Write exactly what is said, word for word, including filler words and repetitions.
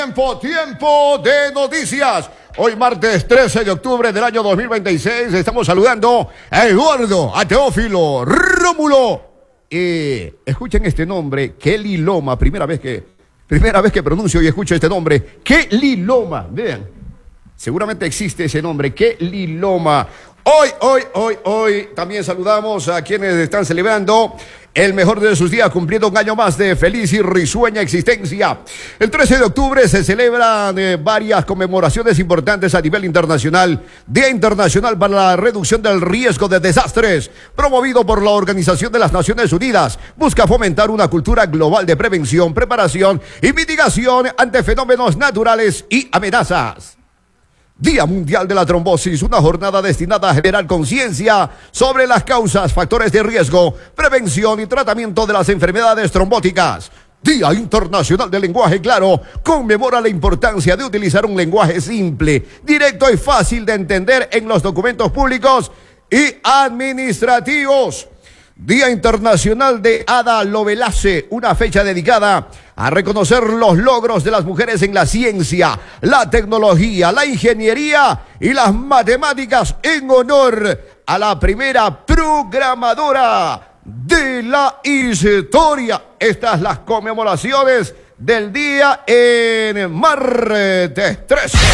Tiempo, tiempo de noticias. Hoy martes trece de octubre del año dos mil veintiséis estamos saludando a Eduardo, a Teófilo, Rómulo. Eh, escuchen este nombre, Kelly Loma, primera vez que, primera vez que pronuncio y escucho este nombre, Kelly Loma. Vean, seguramente existe ese nombre, Kelly Loma. Hoy, hoy, hoy, hoy también saludamos a quienes están celebrando el mejor de sus días, cumpliendo un año más de feliz y risueña existencia. El trece de octubre se celebran eh, varias conmemoraciones importantes a nivel internacional. Día Internacional para la Reducción del Riesgo de Desastres, promovido por la Organización de las Naciones Unidas. Busca fomentar una cultura global de prevención, preparación y mitigación ante fenómenos naturales y amenazas. Día Mundial de la Trombosis, una jornada destinada a generar conciencia sobre las causas, factores de riesgo, prevención y tratamiento de las enfermedades trombóticas. Día Internacional del Lenguaje Claro, conmemora la importancia de utilizar un lenguaje simple, directo y fácil de entender en los documentos públicos y administrativos. Día Internacional de Ada Lovelace, una fecha dedicada a reconocer los logros de las mujeres en la ciencia, la tecnología, la ingeniería y las matemáticas, en honor a la primera programadora de la historia. Estas las conmemoraciones del día en martes trece.